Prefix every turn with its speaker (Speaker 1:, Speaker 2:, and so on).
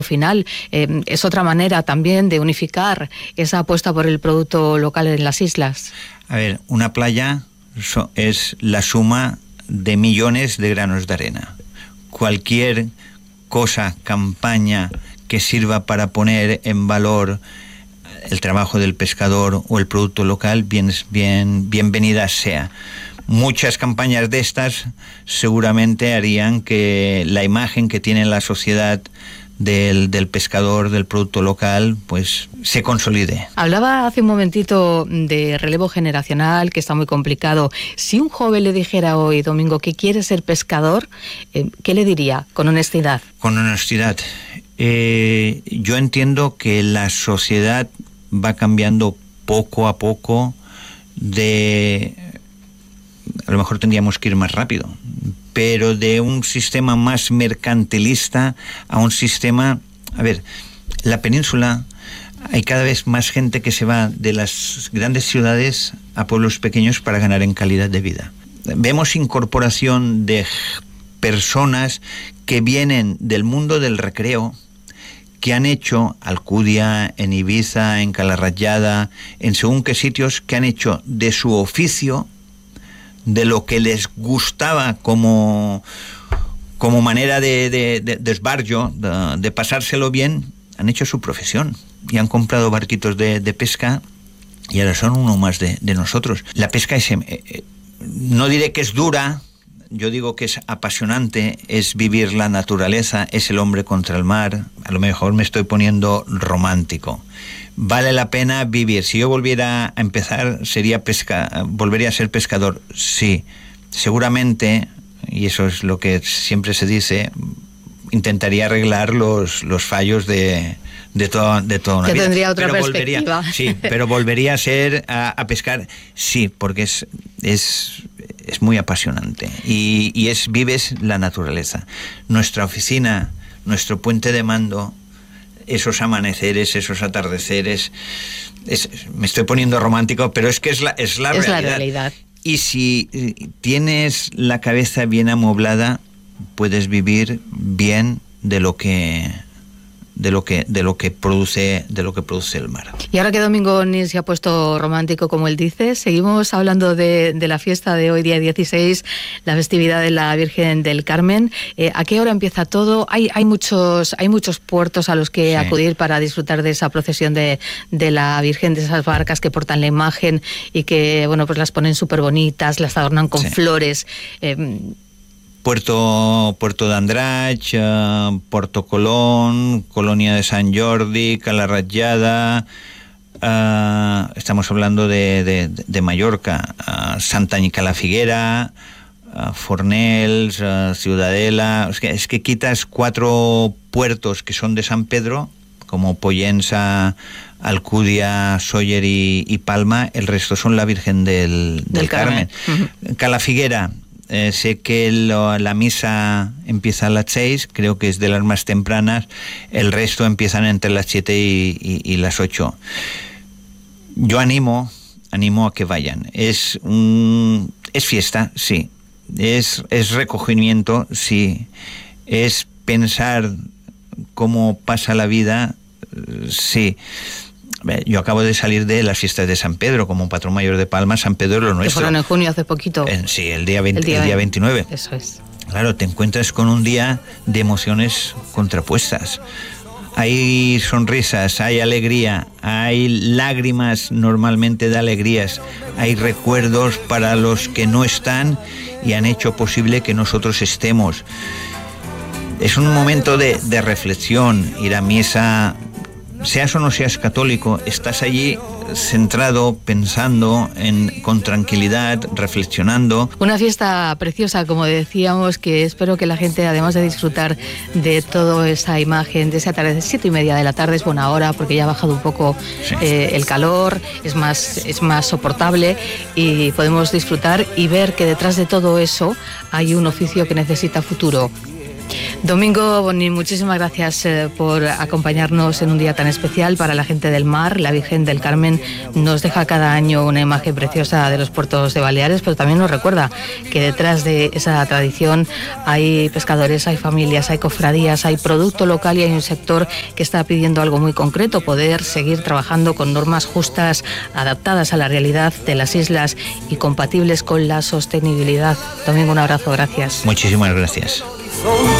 Speaker 1: final. Es otra manera también de unificar esa apuesta por el producto local en las islas.
Speaker 2: A ver, una playa es la suma de millones de granos de arena. Cualquier cosa, campaña que sirva para poner en valor el trabajo del pescador o el producto local, bienvenida sea. Muchas campañas de estas seguramente harían que la imagen que tiene la sociedad del pescador, del producto local, pues se consolide.
Speaker 1: Hablaba hace un momentito de relevo generacional, que está muy complicado. Si un joven le dijera hoy, Domingo, que quiere ser pescador, ¿qué le diría con honestidad?
Speaker 2: Con honestidad. Yo entiendo que la sociedad va cambiando poco a poco a lo mejor tendríamos que ir más rápido, pero de un sistema más mercantilista a un sistema... A ver, la península, hay cada vez más gente que se va de las grandes ciudades a pueblos pequeños para ganar en calidad de vida. Vemos incorporación de personas que vienen del mundo del recreo, que han hecho Alcudia, en Ibiza, en Cala Ratllada, en según qué sitios, que han hecho de su oficio, de lo que les gustaba como manera de esbarjo, de pasárselo bien, han hecho su profesión y han comprado barquitos de pesca y ahora son uno más de nosotros. La pesca es, no diré que es dura, yo digo que es apasionante, es vivir la naturaleza, es el hombre contra el mar. A lo mejor me estoy poniendo romántico. Vale la pena vivir. Si yo volviera a empezar, volvería a ser pescador. Sí, seguramente, y eso es lo que siempre se dice, intentaría arreglar los fallos de toda una vida.
Speaker 1: Que tendría otra perspectiva.
Speaker 2: Pero volvería a pescar, sí, porque es muy apasionante y vives la naturaleza. Nuestra oficina, nuestro puente de mando, esos amaneceres, esos atardeceres, me estoy poniendo romántico, pero es que es la realidad. Y si tienes la cabeza bien amoblada, puedes vivir bien de lo que produce el mar.
Speaker 1: Y ahora que Domingo ni se ha puesto romántico, como él dice, seguimos hablando de la fiesta de hoy, día 16, la festividad de la Virgen del Carmen. ¿A qué hora empieza todo? Hay muchos puertos a los que acudir para disfrutar de esa procesión de la Virgen, de esas barcas que portan la imagen y que, bueno, pues las ponen súper bonitas, las adornan con flores.
Speaker 2: Puerto de Andratx, Puerto Colón, Colonia de Sant Jordi, Cala Ratllada, estamos hablando de Mallorca, Santany i la Figuera, Fornells, Ciudadela. Es que quitas 4 puertos que son de San Pedro, como Pollença, Alcudia, Sóller y Palma. El resto son la Virgen del Carmen. Uh-huh. Cala Figuera, sé que la misa empieza a las 6, creo que es de las más tempranas, el resto empiezan entre las 7 y las 8. Yo animo a que vayan. Es fiesta, sí. Es recogimiento, sí. Es pensar cómo pasa la vida, sí. Yo acabo de salir de las fiestas de San Pedro como patrón mayor de Palma. San Pedro es lo nuestro.
Speaker 1: Que fueron en junio hace poquito.
Speaker 2: Sí, el día 29.
Speaker 1: Eso es.
Speaker 2: Claro, te encuentras con un día de emociones contrapuestas. Hay sonrisas, hay alegría, hay lágrimas normalmente de alegrías, hay recuerdos para los que no están y han hecho posible que nosotros estemos. Es un momento de reflexión, ir a misa. Seas o no seas católico, estás allí centrado, pensando con tranquilidad, reflexionando.
Speaker 1: Una fiesta preciosa, como decíamos, que espero que la gente, además de disfrutar de toda esa imagen, de esa tarde, 7:30 de la tarde, es buena hora, porque ya ha bajado un poco el calor, es más soportable y podemos disfrutar y ver que detrás de todo eso hay un oficio que necesita futuro. Domingo Boni, muchísimas gracias por acompañarnos en un día tan especial para la gente del mar. La Virgen del Carmen nos deja cada año una imagen preciosa de los puertos de Baleares, pero también nos recuerda que detrás de esa tradición hay pescadores, hay familias, hay cofradías, hay producto local y hay un sector que está pidiendo algo muy concreto: poder seguir trabajando con normas justas, adaptadas a la realidad de las islas y compatibles con la sostenibilidad. Domingo, un abrazo, gracias.
Speaker 2: Muchísimas gracias.